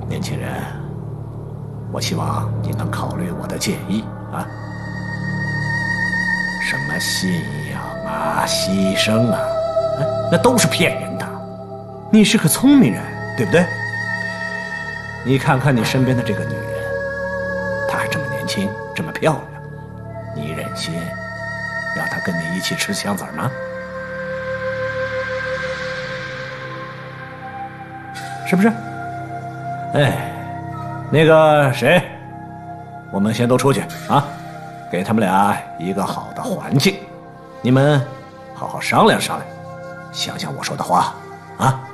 年轻人，我希望你能考虑我的建议啊。什么信仰啊、牺牲啊，那都是骗人的。 你是个聪明人，对不对？ 你看看你身边的这个女人，她还这么年轻，这么漂亮，你忍心让她跟你一起吃香子吗？是不是？哎，那个谁，我们先都出去啊，给他们俩一个好的环境，你们好好商量商量，想想我说的话啊。